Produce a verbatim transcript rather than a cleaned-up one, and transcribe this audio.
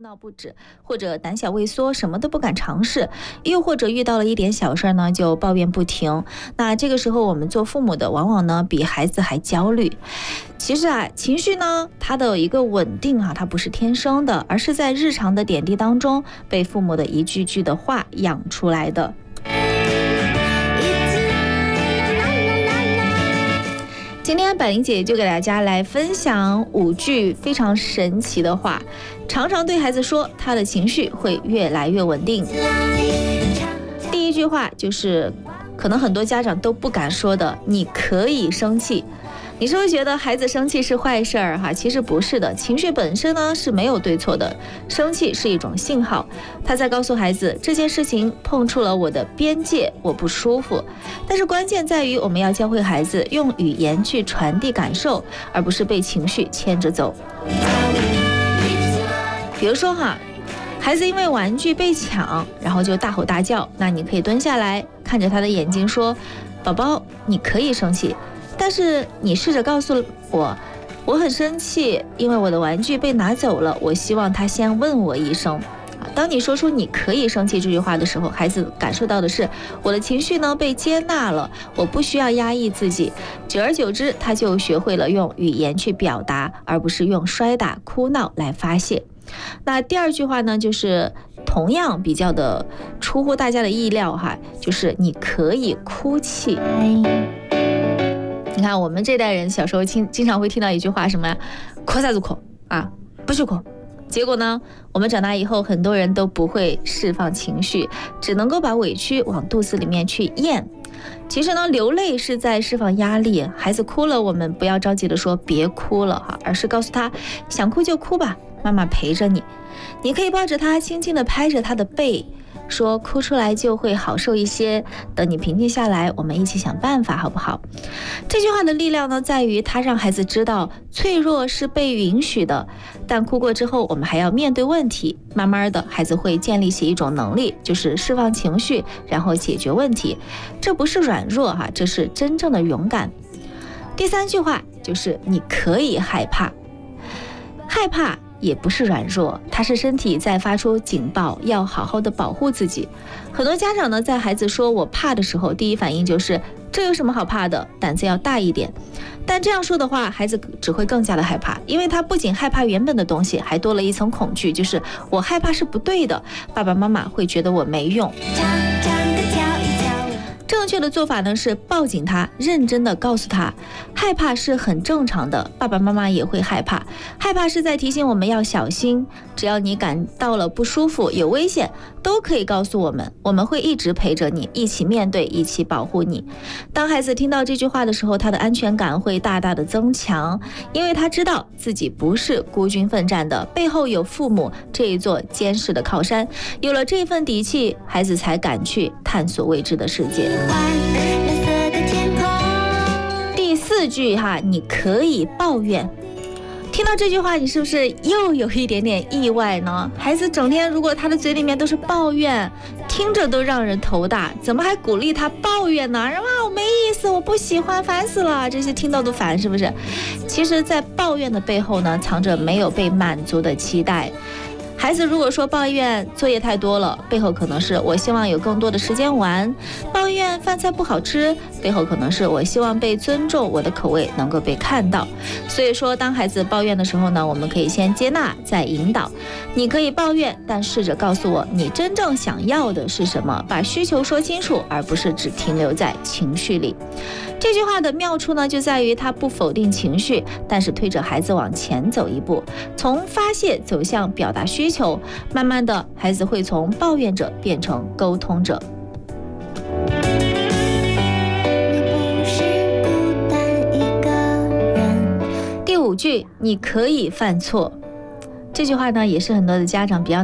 闹不止，或者胆小畏缩，什么都不敢尝试，又或者遇到了一点小事呢就抱怨不停。那这个时候我们做父母的往往呢比孩子还焦虑。其实啊，情绪呢它的一个稳定啊，它不是天生的，而是在日常的点滴当中被父母的一句句的话养出来的。今天百灵姐就给大家来分享五句非常神奇的话，常常对孩子说，他的情绪会越来越稳定。第一句话就是可能很多家长都不敢说的，你可以生气。你是不是觉得孩子生气是坏事儿哈？其实不是的，情绪本身呢是没有对错的，生气是一种信号，他在告诉孩子这件事情碰触了我的边界，我不舒服。但是关键在于我们要教会孩子用语言去传递感受，而不是被情绪牵着走。比如说哈，孩子因为玩具被抢，然后就大吼大叫，那你可以蹲下来看着他的眼睛说，宝宝，你可以生气，但是你试着告诉我，我很生气，因为我的玩具被拿走了，我希望他先问我一声。当你说出你可以生气这句话的时候，孩子感受到的是我的情绪呢被接纳了，我不需要压抑自己。久而久之，他就学会了用语言去表达，而不是用摔打哭闹来发泄。那第二句话呢，就是同样比较的出乎大家的意料哈，就是你可以哭泣。你看我们这代人小时候经经常会听到一句话，什么呀？哭啥子哭啊？不许哭。结果呢，我们长大以后，很多人都不会释放情绪，只能够把委屈往肚子里面去咽。其实呢，流泪是在释放压力。孩子哭了，我们不要着急的说别哭了哈，而是告诉他，想哭就哭吧，妈妈陪着你。你可以抱着他，轻轻的拍着他的背，说哭出来就会好受一些，等你平静下来，我们一起想办法好不好？这句话的力量呢，在于它让孩子知道脆弱是被允许的，但哭过之后我们还要面对问题。慢慢的孩子会建立起一种能力，就是释放情绪然后解决问题。这不是软弱哈，这是真正的勇敢。第三句话就是你可以害怕。害怕也不是软弱，它是身体在发出警报，要好好的保护自己。很多家长呢，在孩子说我怕的时候，第一反应就是这有什么好怕的，胆子要大一点。但这样说的话，孩子只会更加的害怕，因为他不仅害怕原本的东西，还多了一层恐惧，就是我害怕是不对的，爸爸妈妈会觉得我没用。正确的做法呢是抱紧他，认真的告诉他，害怕是很正常的，爸爸妈妈也会害怕，害怕是在提醒我们要小心，只要你感到了不舒服有危险，都可以告诉我们，我们会一直陪着你，一起面对，一起保护你。当孩子听到这句话的时候，他的安全感会大大的增强，因为他知道自己不是孤军奋战的，背后有父母这一座坚实的靠山。有了这份底气，孩子才敢去探索未知的世界。第四句哈，你可以抱怨。听到这句话，你是不是又有一点点意外呢？孩子整天如果他的嘴里面都是抱怨，听着都让人头大，怎么还鼓励他抱怨呢？啊，我没意思，我不喜欢，烦死了，这些听到都烦，是不是？其实在抱怨的背后呢，藏着没有被满足的期待。孩子如果说抱怨作业太多了，背后可能是我希望有更多的时间玩；抱怨饭菜不好吃，背后可能是我希望被尊重，我的口味能够被看到。所以说，当孩子抱怨的时候呢，我们可以先接纳，再引导。你可以抱怨，但试着告诉我你真正想要的是什么，把需求说清楚，而不是只停留在情绪里。这句话的妙处呢，就在于它不否定情绪，但是推着孩子往前走一步，从发泄走向表达需求，慢慢的，孩子会从抱怨者变成沟通者。第五句，你可以犯错。这句话呢，也是很多的家长比较